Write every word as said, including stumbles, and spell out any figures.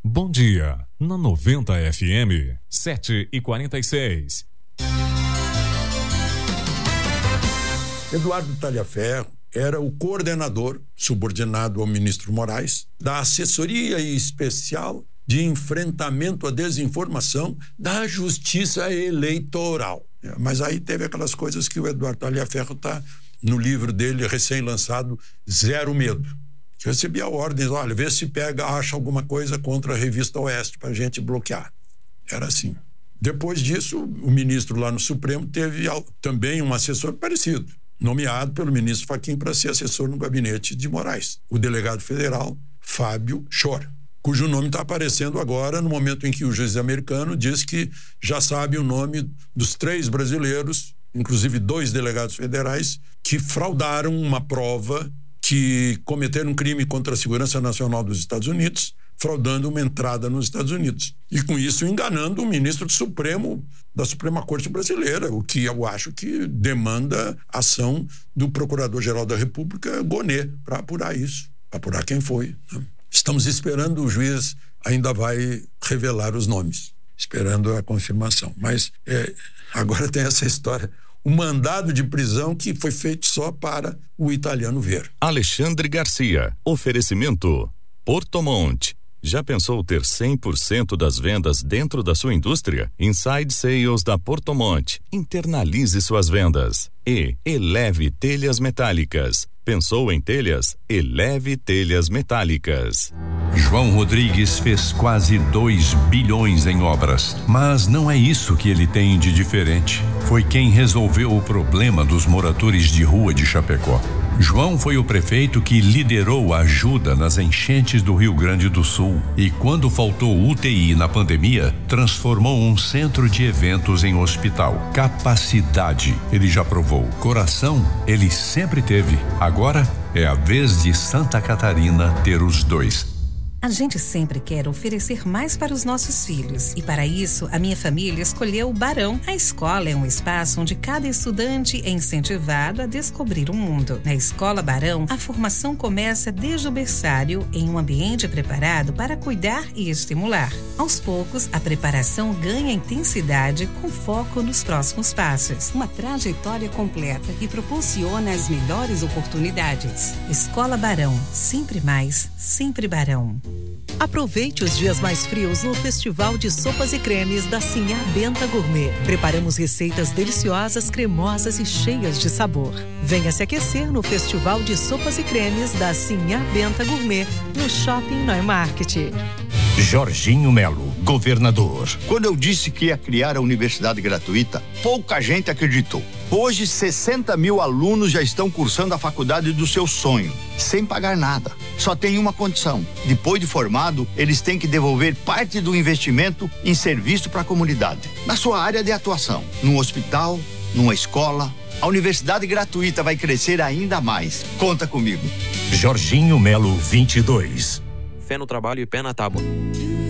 Bom dia, na noventa F M, sete e quarenta e seis. Eduardo Talhaferro era o coordenador, subordinado ao ministro Moraes, da assessoria especial de enfrentamento à desinformação da Justiça Eleitoral. Mas aí teve aquelas coisas que o Eduardo Talhaferro está no livro dele recém-lançado, Zero Medo. Recebia ordens, olha, vê se pega, acha alguma coisa contra a revista Oeste para a gente bloquear. Era assim. Depois disso, o ministro lá no Supremo teve também um assessor parecido, nomeado pelo ministro Fachin para ser assessor no gabinete de Moraes, o delegado federal Fábio Chor, cujo nome está aparecendo agora no momento em que o juiz americano diz que já sabe o nome dos três brasileiros, inclusive dois delegados federais, que fraudaram uma prova, que cometeram um crime contra a segurança nacional dos Estados Unidos, fraudando uma entrada nos Estados Unidos. E com isso enganando o ministro do Supremo, da Suprema Corte Brasileira, o que eu acho que demanda ação do Procurador-Geral da República, Gonê, para apurar isso, para apurar quem foi, né? Estamos esperando, o juiz ainda vai revelar os nomes, esperando a confirmação. Mas é, agora tem essa história, o mandado de prisão que foi feito só para o italiano ver. Alexandre Garcia, oferecimento Portomonte. Já pensou ter cem por cento das vendas dentro da sua indústria? Inside Sales da Portomonte. Internalize suas vendas. E Eleve Telhas Metálicas. Pensou em telhas? Eleve Telhas Metálicas. João Rodrigues fez quase dois bilhões em obras, mas não é isso que ele tem de diferente. Foi quem resolveu o problema dos moradores de rua de Chapecó. João foi o prefeito que liderou a ajuda nas enchentes do Rio Grande do Sul e, quando faltou U T I na pandemia, transformou um centro de eventos em hospital. Capacidade, ele já provou. Coração, ele sempre teve. Agora é a vez de Santa Catarina ter os dois. A gente sempre quer oferecer mais para os nossos filhos. E para isso, a minha família escolheu o Barão. A escola é um espaço onde cada estudante é incentivado a descobrir o mundo. Na Escola Barão, a formação começa desde o berçário, em um ambiente preparado para cuidar e estimular. Aos poucos, a preparação ganha intensidade com foco nos próximos passos. Uma trajetória completa que proporciona as melhores oportunidades. Escola Barão, sempre mais, sempre Barão. Aproveite os dias mais frios no Festival de Sopas e Cremes da Sinhá Benta Gourmet. Preparamos receitas deliciosas, cremosas e cheias de sabor. Venha se aquecer no Festival de Sopas e Cremes da Sinhá Benta Gourmet, no Shopping Neumarkt. Jorginho Melo, governador. Quando eu disse que ia criar a universidade gratuita, pouca gente acreditou. Hoje, sessenta mil alunos já estão cursando a faculdade do seu sonho, sem pagar nada. Só tem uma condição: depois de formado, eles têm que devolver parte do investimento em serviço para a comunidade, na sua área de atuação, num hospital, numa escola. A universidade gratuita vai crescer ainda mais. Conta comigo. Jorginho Melo vinte e dois. Fé no trabalho e pé na tábua.